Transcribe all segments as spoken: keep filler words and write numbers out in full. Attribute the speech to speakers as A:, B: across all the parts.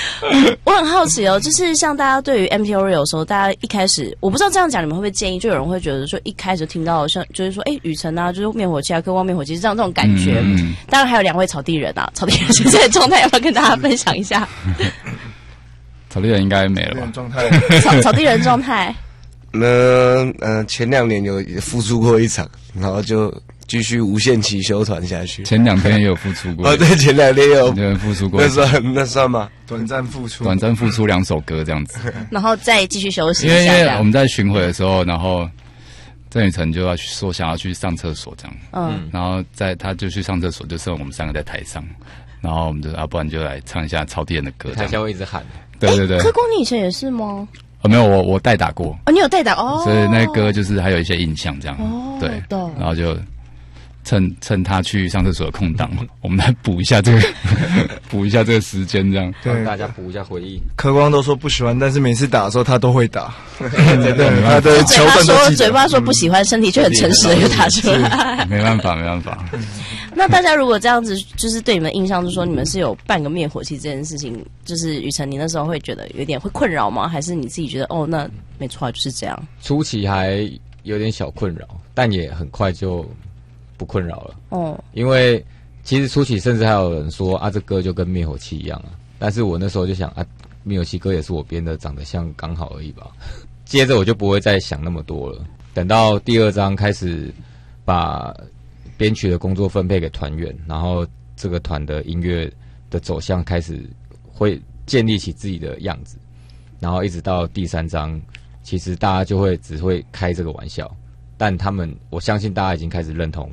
A: 我很好奇哦，就是像大家对于 M T Oreo 的时候，大家一开始我不知道这样讲你们会不会建议，就有人会觉得说一开始听到像就是说，哎，雨辰啊，就是灭火器啊，渴望灭火器这样这种感觉。嗯嗯当然还有两位草地人啊，草地人现在的状态要不要跟大家分享一下？
B: 草地人应该没了吧？
C: 状态，
A: 草草地人状态。
D: 那呃，前两年有复出过一场，然后就继续无限期休团下去。
B: 前两天也有复出过。
D: 哦，对，前两天也有
B: 有人复出过。
D: 那算那算吗？
C: 短暂复出，
B: 短暂复出两首歌这样子。
A: 然后再继续休息一
B: 因为
A: 下。
B: 因为我们在巡回的时候，然后郑雨辰就要去说想要去上厕所这样，嗯，然后在他就去上厕所，就剩我们三个在台上，然后我们就啊，不然就来唱一下草地人的歌。
E: 台下会一直喊。
B: 对对对。
A: 科光，你以前也是吗？
B: 哦，没有，我我代打过。
A: 哦，你有代打哦，
B: 所以那歌就是还有一些印象这样。哦，对，然后就趁趁他去上厕所的空档，我们来补一下这个补一下这个时间，这样
E: 让大家补一下回忆。
C: 科光都说不喜欢，但是每次打的时候他都会打。对对，他的
A: 嘴巴说嘴巴说不喜欢，身体却很诚实的就打出来。
B: 没办法，没办法。
A: 那大家如果这样子，就是对你们印象，就是说你们是有半个灭火器这件事情，就是雨辰，你那时候会觉得有点会困扰吗？还是你自己觉得哦，那没错，就是这样？
E: 初期还有点小困扰，但也很快就不困扰了。哦，因为其实初期甚至还有人说啊，这歌就跟灭火器一样啊。但是我那时候就想啊，灭火器歌也是我编的，长得像刚好而已吧。接着我就不会再想那么多了。等到第二章开始把编曲的工作分配给团员，然后这个团的音乐的走向开始会建立起自己的样子，然后一直到第三章，其实大家就会只会开这个玩笑，但他们我相信大家已经开始认同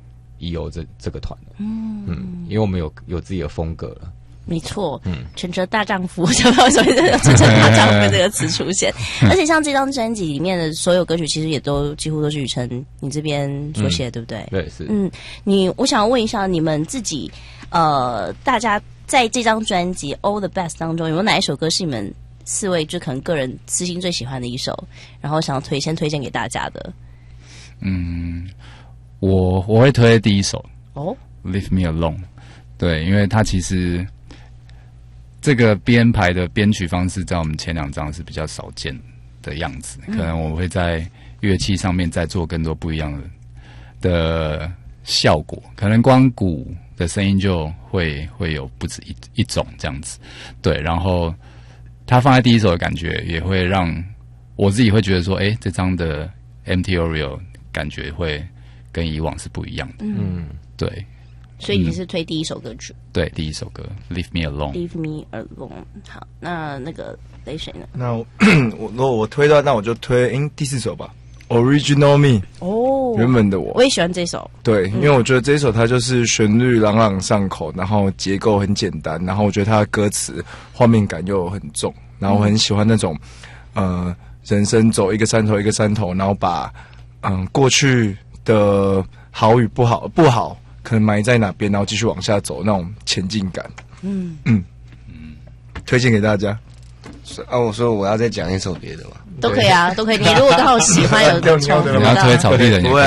E: E O 这这个团了，嗯嗯，因为我们有有自己的风格了。
A: 没错，嗯，陈哲大丈夫，想不到所以“陈哲大丈夫”这个词出现，而且像这张专辑里面的所有歌曲，其实也都几乎都是雨辰你这边所写的，嗯、对不对？
E: 对，是。
A: 嗯，你我想问一下，你们自己呃，大家在这张专辑《All the Best》当中，有没有哪一首歌是你们四位就可能个人私心最喜欢的一首，然后想要推先推荐给大家的？
B: 嗯，我我会推第一首
A: 哦，
B: 《Leave Me Alone》，对，因为它其实。这个编排的编曲方式在我们前两张是比较少见的样子，可能我会在乐器上面再做更多不一样的的效果，可能光鼓的声音就会会有不止一一种这样子，对，然后它放在第一首的感觉也会让我自己会觉得说，哎，这张的 M T Oreo 感觉会跟以往是不一样的，嗯，对。
A: 所以你是推第一首歌曲？
B: 嗯、对，第一首歌《Leave Me Alone》。
A: Leave Me Alone。好，那那个雷水呢？
C: 那我我如果我推到，那我就推诶第四首吧，《Original Me》。
A: 哦，
C: 原本的我。
A: 我也喜欢这首。
C: 对，因为我觉得这首它就是旋律朗朗上口，然后结构很简单，然后我觉得它的歌词画面感又很重，然后我很喜欢那种、嗯、呃人生走一个山头一个山头，然后把嗯过去的好与不好不好。可能埋在哪边，然后继续往下走那种前进感。嗯嗯嗯，推荐给大家。
D: 啊，我说我要再讲一首别的嘛，
A: 都可以啊，都可以。你如果刚好喜欢有的重复的，
B: 你要推草地人也可以。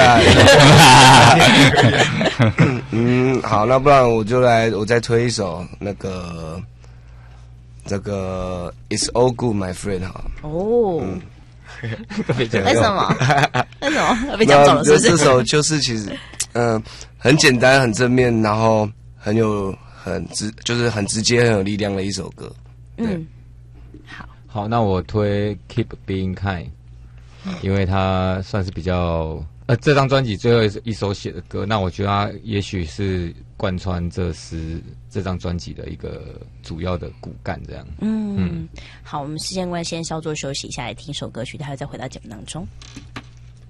D: 啊、嗯，好，那不然我就来，我再推一首那个这个 It's All Good My Friend 哈。
A: 哦。嗯为什么？为什么被讲走了？是不是？
D: 这首就是其实，嗯、呃，很简单、很正面，然后很有、很直，就是很直接、很有力量的一首歌。
A: 嗯，好，
E: 好，那我推 Keep Being Kind， 因为它算是比较呃这张专辑最后一首写的歌，那我觉得它也许是贯穿这十这张专辑的一个主要的骨干，这样。
A: 嗯嗯，好，我们时间关系先稍作休息一下，来听首歌曲，待会再回到节目当中。